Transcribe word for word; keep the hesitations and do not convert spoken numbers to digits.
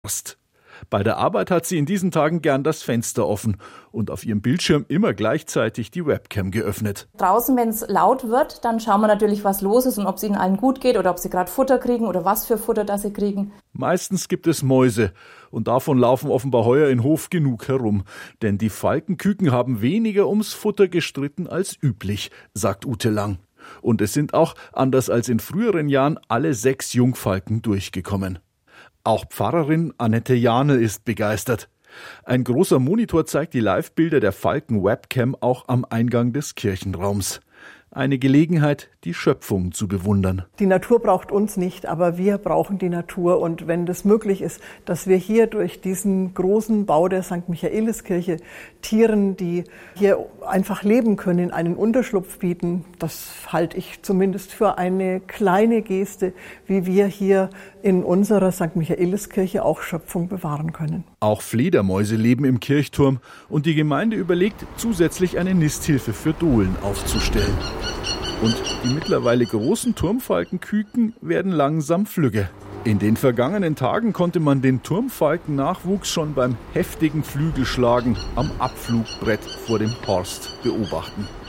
Horst. Bei der Arbeit hat sie in diesen Tagen gern das Fenster offen und auf ihrem Bildschirm immer gleichzeitig die Webcam geöffnet. Draußen, wenn es laut wird, dann schauen wir natürlich, was los ist und ob es ihnen allen gut geht oder ob sie gerade Futter kriegen oder was für Futter das sie kriegen. Meistens gibt es Mäuse und davon laufen offenbar heuer in Hof genug herum. Denn die Falkenküken haben weniger ums Futter gestritten als üblich, sagt Ute Lang. Und es sind auch, anders als in früheren Jahren, alle sechs Jungfalken durchgekommen. Auch Pfarrerin Annette Janel ist begeistert. Ein großer Monitor zeigt die Live-Bilder der Falken-Webcam auch am Eingang des Kirchenraums. Eine Gelegenheit, die Schöpfung zu bewundern. Die Natur braucht uns nicht, aber wir brauchen die Natur. Und wenn das möglich ist, dass wir hier durch diesen großen Bau der Sankt Michaeliskirche Tieren, die hier einfach leben können, einen Unterschlupf bieten, das halte ich zumindest für eine kleine Geste, wie wir hier in unserer Sankt Michaeliskirche auch Schöpfung bewahren können. Auch Fledermäuse leben im Kirchturm und die Gemeinde überlegt, zusätzlich eine Nisthilfe für Dohlen aufzustellen. Und die mittlerweile großen Turmfalkenküken werden langsam flügge. In den vergangenen Tagen konnte man den Turmfalkennachwuchs schon beim heftigen Flügelschlagen am Abflugbrett vor dem Horst beobachten.